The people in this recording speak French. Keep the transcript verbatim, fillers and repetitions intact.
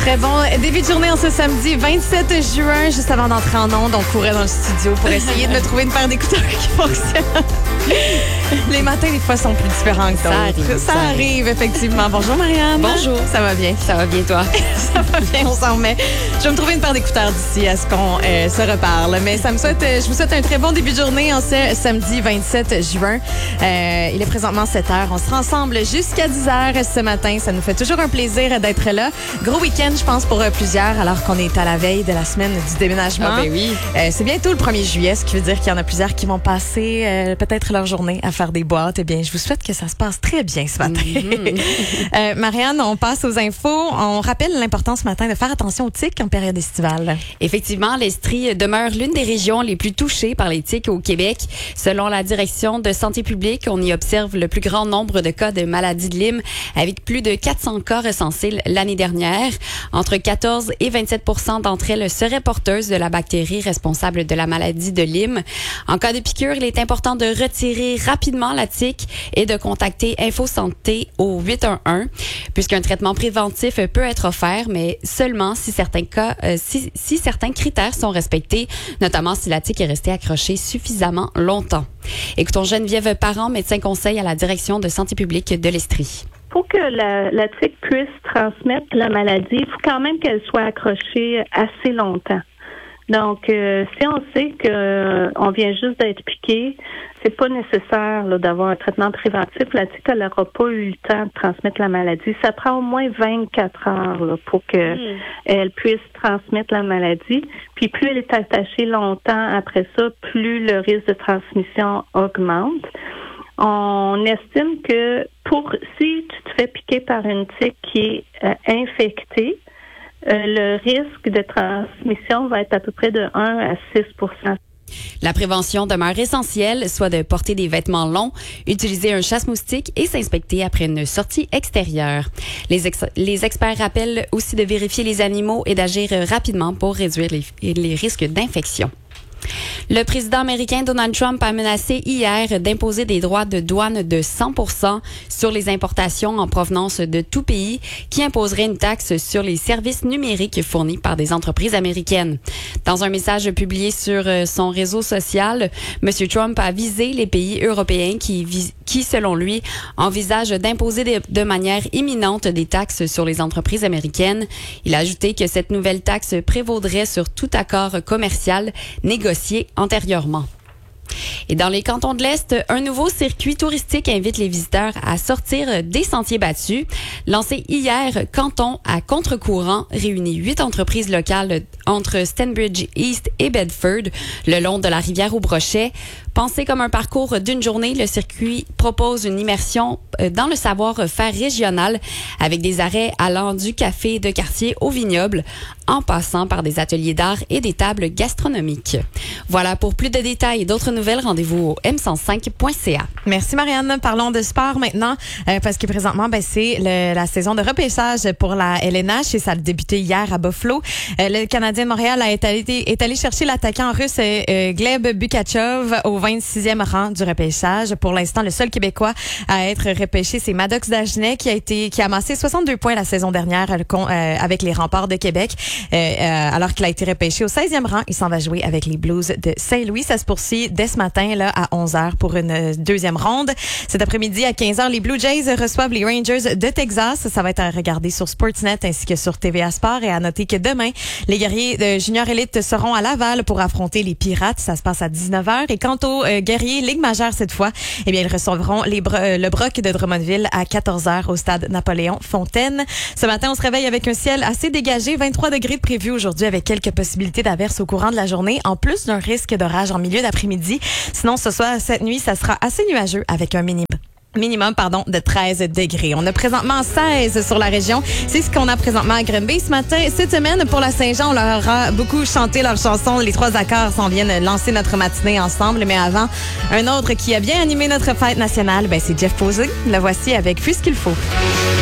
Très bon début de journée en ce samedi vingt-sept juin. Juste avant d'entrer en onde, on courait dans le studio pour essayer de me trouver une paire d'écouteurs qui fonctionne. Les matins, des fois, sont plus différents que d'autres. Ça arrive. Ça, ça arrive, arrive, effectivement. Bonjour, Marianne. Bonjour. Ça va bien? Ça va bien, toi? Ça va bien, on s'en remet. Je vais me trouver une paire d'écouteurs d'ici à ce qu'on euh, se reparle. Mais ça me souhaite, euh, je vous souhaite un très bon début de journée en ce samedi vingt-sept juin. Euh, il est présentement sept heures. On sera ensemble jusqu'à dix heures ce matin. Ça nous fait toujours un plaisir d'être là. Gros week-end, je pense, pour euh, plusieurs, alors qu'on est à la veille de la semaine du déménagement. Ah ben oui. Euh, c'est bientôt le premier juillet, ce qui veut dire qu'il y en a plusieurs qui vont passer euh, peut-être leur journée à faire des boîtes. Eh bien, je vous souhaite que ça se passe très bien ce matin. Mm-hmm. euh, Marianne, on passe aux infos. On rappelle l'importance ce matin de faire attention aux tiques en période estivale. Effectivement, l'Estrie demeure l'une des régions les plus touchées par les tiques au Québec. Selon la direction de santé publique, on y observe le plus grand nombre de cas de maladie de Lyme, avec plus de quatre cents cas recensés l'année dernière. Entre quatorze et vingt-sept pour cent d'entre elles seraient porteuses de la bactérie responsable de la maladie de Lyme. En cas de piqûre, il est important de retirer rapidement la tique et de contacter InfoSanté au huit un un, puisqu'un traitement préventif peut être offert, mais seulement si certains cas, euh, si, si certains critères sont respectés, notamment si la tique est restée accrochée suffisamment longtemps. Écoutons Geneviève Parent, médecin conseil à la direction de santé publique de l'Estrie. Pour que la, la tique puisse transmettre la maladie, il faut quand même qu'elle soit accrochée assez longtemps. Donc, euh, si on sait que euh, on vient juste d'être piqué, c'est pas nécessaire là, d'avoir un traitement préventif. La tique, elle n'aura pas eu le temps de transmettre la maladie. Ça prend au moins vingt-quatre heures là, pour que mmh. elle puisse transmettre la maladie. Puis plus elle est attachée longtemps après ça, plus le risque de transmission augmente. On estime que pour si tu te fais piquer par une tique qui est euh, infectée, euh, le risque de transmission va être à peu près de un à six pour cent. La prévention demeure essentielle, soit de porter des vêtements longs, utiliser un chasse-moustique et s'inspecter après une sortie extérieure. Les, ex- les experts rappellent aussi de vérifier les animaux et d'agir rapidement pour réduire les, les risques d'infection. Le président américain Donald Trump a menacé hier d'imposer des droits de douane de cent pour cent sur les importations en provenance de tout pays, qui imposerait une taxe sur les services numériques fournis par des entreprises américaines. Dans un message publié sur son réseau social, M. Trump a visé les pays européens qui, vis- qui selon lui, envisagent d'imposer de, de manière imminente des taxes sur les entreprises américaines. Il a ajouté que cette nouvelle taxe prévaudrait sur tout accord commercial négocié antérieurement. Et dans les cantons de l'Est, un nouveau circuit touristique invite les visiteurs à sortir des sentiers battus. Lancé hier, Canton à contre-courant réunit huit entreprises locales entre Stanbridge East et Bedford, le long de la rivière au Brochet. Pensé comme un parcours d'une journée, le circuit propose une immersion dans le savoir-faire régional avec des arrêts allant du café de quartier au vignoble, en passant par des ateliers d'art et des tables gastronomiques. Voilà, pour plus de détails et d'autres nouvelles, rendez-vous au m cent cinq point c a. Merci Marianne. Parlons de sport maintenant, euh, parce que présentement, ben, c'est le, la saison de repêchage pour la L N H et ça a débuté hier à Buffalo. Euh, le Canadien de Montréal a été, est allé chercher l'attaquant russe euh, Gleb Bukachov au vingt-sixième rang du repêchage. Pour l'instant, le seul Québécois à être repêché, c'est Maddox Dagenet, qui a été qui a amassé soixante-deux points la saison dernière euh, avec les Remparts de Québec. Euh, euh, alors qu'il a été repêché au seizième rang, il s'en va jouer avec les Blues de Saint-Louis. Ça se poursuit dès ce matin là à onze heures pour une deuxième ronde. Cet après-midi à quinze heures, les Blue Jays reçoivent les Rangers de Texas. Ça va être à regarder sur Sportsnet ainsi que sur T V A Sport. Et à noter que demain, les guerriers de Junior Elite seront à Laval pour affronter les Pirates. Ça se passe à dix-neuf heures. Et quant aux euh, guerriers Ligue majeure cette fois, eh bien ils recevront les bro- euh, le Broc de Drummondville à quatorze heures au stade Napoléon Fontaine. Ce matin, on se réveille avec un ciel assez dégagé, vingt-trois degrés de prévu aujourd'hui avec quelques possibilités d'averses au courant de la journée, en plus d'un risque d'orage en milieu d'après-midi. Sinon, ce soir, cette nuit, ça sera assez nuageux avec un minimum. Minimum, pardon, de treize degrés. On a présentement seize sur la région. C'est ce qu'on a présentement à Granby ce matin. Cette semaine, pour la Saint-Jean, on leur a beaucoup chanté leur chanson. Les trois accords s'en viennent lancer notre matinée ensemble. Mais avant, un autre qui a bien animé notre fête nationale, ben, c'est Jeff Posey. Le voici avec Plus qu'il faut.